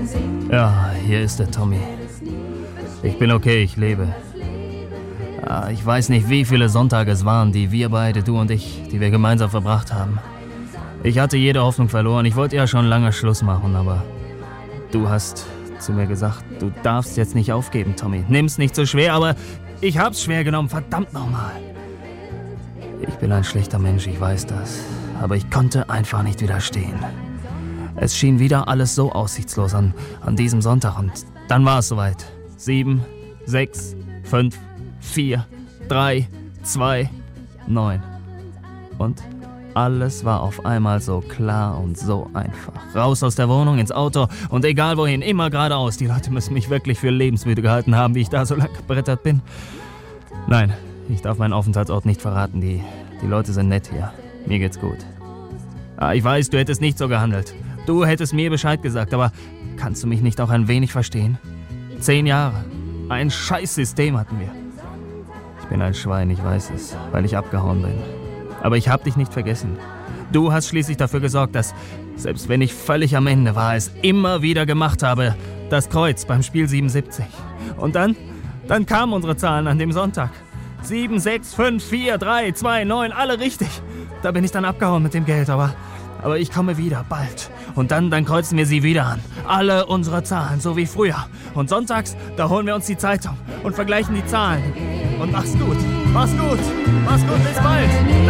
Ja, hier ist der Tommy. Ich bin okay, ich lebe. Ich weiß nicht, wie viele Sonntage es waren, die wir beide, du und ich, die wir gemeinsam verbracht haben. Ich hatte jede Hoffnung verloren. Ich wollte ja schon lange Schluss machen, aber du hast zu mir gesagt, du darfst jetzt nicht aufgeben, Tommy. Nimm's nicht so schwer, aber ich hab's schwer genommen, verdammt nochmal. Ich bin ein schlechter Mensch, ich weiß das. Aber ich konnte einfach nicht widerstehen. Es schien wieder alles so aussichtslos an diesem Sonntag und dann war es soweit. 7, 6, 5, 4, 3, 2, 9. Und alles war auf einmal so klar und so einfach. Raus aus der Wohnung, ins Auto und egal wohin, immer geradeaus. Die Leute müssen mich wirklich für lebensmüde gehalten haben, wie ich da so lang gebrettert bin. Nein, ich darf meinen Aufenthaltsort nicht verraten. Die Leute sind nett hier. Mir geht's gut. Ich weiß, du hättest nicht so gehandelt. Du hättest mir Bescheid gesagt, aber kannst du mich nicht auch ein wenig verstehen? 10 Jahre. Ein Scheißsystem hatten wir. Ich bin ein Schwein, ich weiß es, weil ich abgehauen bin. Aber ich hab dich nicht vergessen. Du hast schließlich dafür gesorgt, dass, selbst wenn ich völlig am Ende war, es immer wieder gemacht habe, das Kreuz beim Spiel 77. Und dann kamen unsere Zahlen an dem Sonntag. 7, 6, 5, 4, 3, 2, 9, alle richtig. Da bin ich dann abgehauen mit dem Geld, aber ich komme wieder, bald. Und dann kreuzen wir sie wieder an. Alle unsere Zahlen, so wie früher. Und sonntags, da holen wir uns die Zeitung und vergleichen die Zahlen. Und mach's gut, bis bald.